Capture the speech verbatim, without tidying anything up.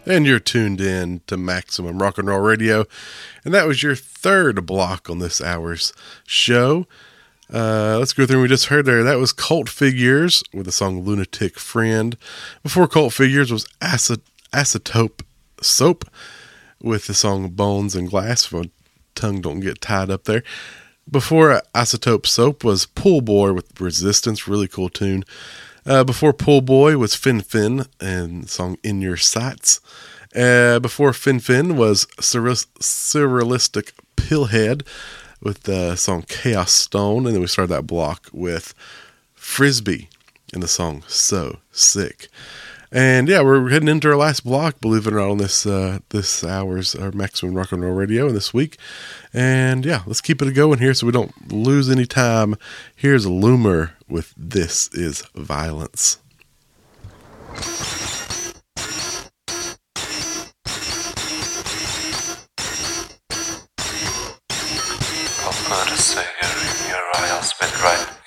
and you're tuned in to Maximum Rock and Roll Radio, and that was your third block on this hour's show. Uh, let's go through what we just heard there. That was Cult Figures with the song Lunatic Friend. Before Cult Figures was Acid, Acetope Soap with the song Bones and Glass, if my tongue don't get tied up there. Before Acetope Soap was Pool Boy with Resistance, really cool tune. Uh, before Pool Boy was Fin Fin and the song In Your Sights. Uh, before Fin Fin was Surreal- Surrealistic Pillhead with the song Chaos Stone. And then we started that block with Frisbee and the song So Sick. And yeah, we're heading into our last block, believe it or not, on this uh, this hour's our Maximum Rock and Roll Radio this week. And yeah, let's keep it going here so we don't lose any time. Here's Loomer with This Is Violence. I've got a cigar in your eye, I'll spit right